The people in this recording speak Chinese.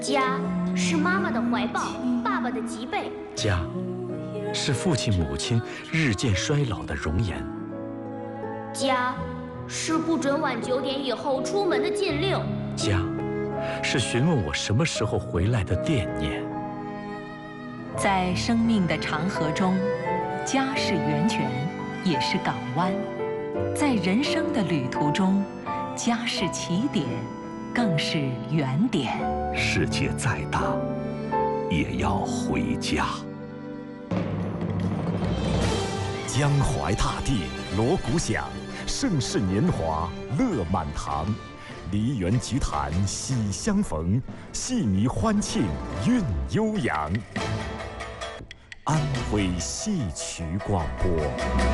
家是妈妈的怀抱，爸爸的脊背。 家是父亲母亲日渐衰老的容颜。 家是不准晚9点以后出门的禁令。 家是询问我什么时候回来的惦念。 在生命的长河中，家是源泉，也是港湾；在人生的旅途中，家是起点，更是原点。 世界再大，也要回家。 江淮大地锣鼓响，盛世年华乐满堂。梨园菊坛喜相逢，戏迷欢庆韵悠扬。安徽戏曲广播。